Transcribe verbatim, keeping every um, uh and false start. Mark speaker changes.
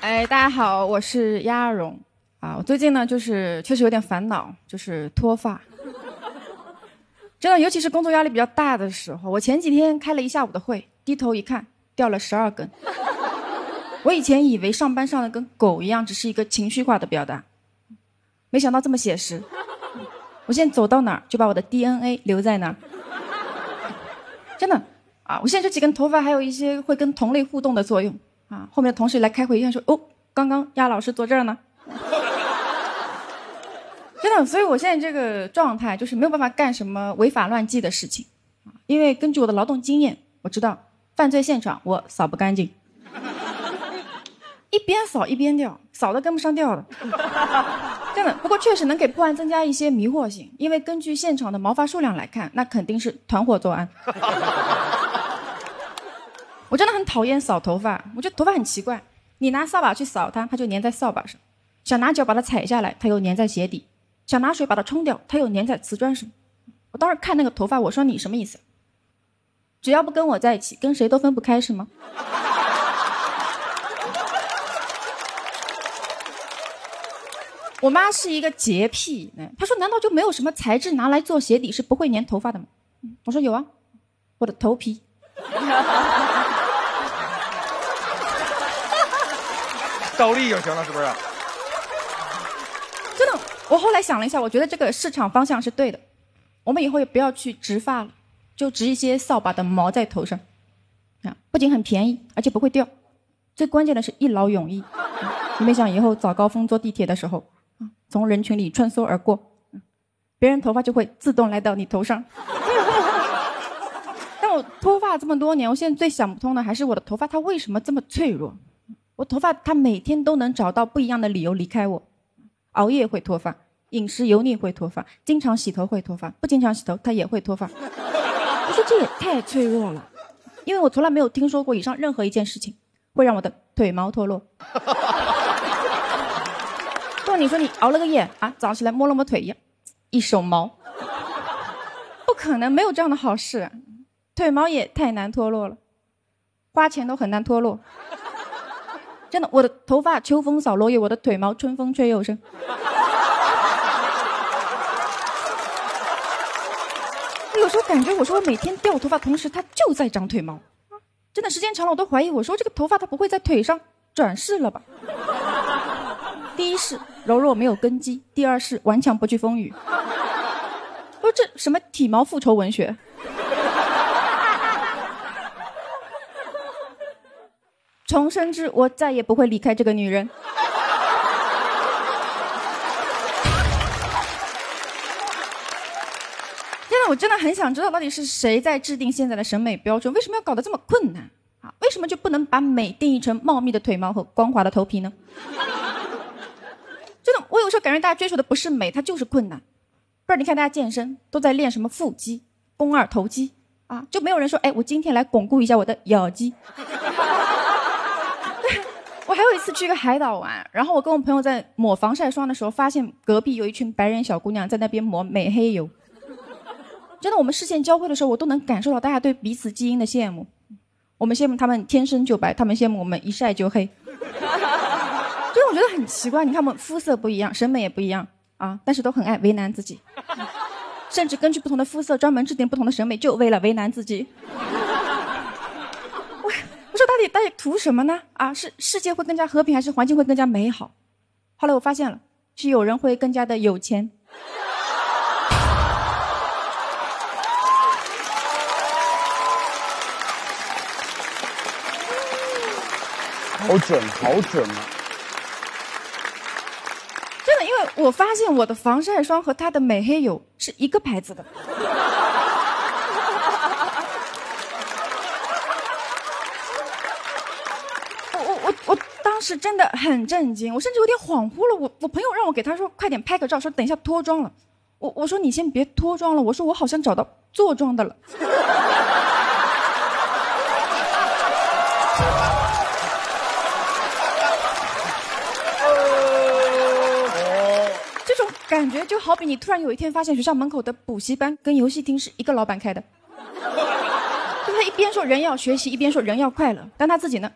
Speaker 1: 哎，大家好，我是鸭蓉啊。我最近呢，就是确实有点烦恼，就是脱发。真的，尤其是工作压力比较大的时候，我前几天开了一下午的会，低头一看，掉了十二根。我以前以为上班上的跟狗一样，只是一个情绪化的表达，没想到这么写实。我现在走到哪儿，就把我的 D N A 留在哪儿。真的啊，我现在这几根头发还有一些会跟同类互动的作用啊。后面的同事来开会一看说，哦，刚刚鸭老师坐这儿呢。真的，所以我现在这个状态就是没有办法干什么违法乱纪的事情，因为根据我的劳动经验，我知道犯罪现场我扫不干净，一边扫一边掉，扫的跟不上掉的。真的，不过确实能给破案增加一些迷惑性，因为根据现场的毛发数量来看，那肯定是团伙作案。我真的很讨厌扫头发，我觉得头发很奇怪，你拿扫把去扫它，它就粘在扫把上；想拿脚把它踩下来，它又粘在鞋底；想拿水把它冲掉，它又粘在瓷砖上。我当时看那个头发，我说你什么意思？只要不跟我在一起，跟谁都分不开是吗？我妈是一个洁癖，她说难道就没有什么材质拿来做鞋底是不会粘头发的吗？我说有啊，我的头皮。
Speaker 2: 倒立就行了，是不是？
Speaker 1: 真的，我后来想了一下，我觉得这个市场方向是对的。我们以后也不要去植发了，就植一些扫把的毛在头上，啊，不仅很便宜，而且不会掉，最关键的是一劳永逸。你们想以后早高峰坐地铁的时候，从人群里穿梭而过，别人头发就会自动来到你头上。但我脱发这么多年，我现在最想不通的还是我的头发它为什么这么脆弱。我头发它每天都能找到不一样的理由离开我，熬夜会脱发，饮食油腻会脱发，经常洗头会脱发，不经常洗头它也会脱发。我说这也太脆弱了，因为我从来没有听说过以上任何一件事情会让我的腿毛脱落。或者你说你熬了个夜啊，早上起来摸了摸腿一样，一手毛，不可能，没有这样的好事啊。腿毛也太难脱落了，花钱都很难脱落。真的，我的头发秋风扫落叶，我的腿毛春风吹又生。有时候感觉我说我每天掉头发，同时它就在长腿毛。真的时间长了，我都怀疑我说这个头发它不会在腿上转世了吧？第一是柔弱没有根基，第二是顽强不惧风雨。我说这什么体毛复仇文学？重生之我再也不会离开这个女人。真的，我真的很想知道到底是谁在制定现在的审美标准，为什么要搞得这么困难啊？为什么就不能把美定义成茂密的腿毛和光滑的头皮呢？真的，我有时候感觉大家追求的不是美，它就是困难。不然你看大家健身都在练什么腹肌、肱二头肌啊，就没有人说，哎，我今天来巩固一下我的咬肌。我还有一次去一个海岛玩，然后我跟我朋友在抹防晒霜的时候，发现隔壁有一群白人小姑娘在那边抹美黑油。真的，我们视线交汇的时候，我都能感受到大家对彼此基因的羡慕。我们羡慕他们天生就白，他们羡慕我们一晒就黑。所以我觉得很奇怪，你看我们肤色不一样，审美也不一样啊，但是都很爱为难自己，甚至根据不同的肤色专门制定不同的审美，就为了为难自己。我我说到底到底图什么呢？啊，是世界会更加和平，还是环境会更加美好？后来我发现了，是有人会更加的有钱。
Speaker 2: 好准，好准啊！
Speaker 1: 真的，因为我发现我的防晒霜和它的美黑油是一个牌子的。我我我我当时真的很震惊，我甚至有点恍惚了。我我朋友让我给他说快点拍个照，说等一下脱妆了。我我说你先别脱妆了，我说我好像找到坐妆的了。感觉就好比你突然有一天发现学校门口的补习班跟游戏厅是一个老板开的，就他一边说人要学习，一边说人要快乐，但他自己呢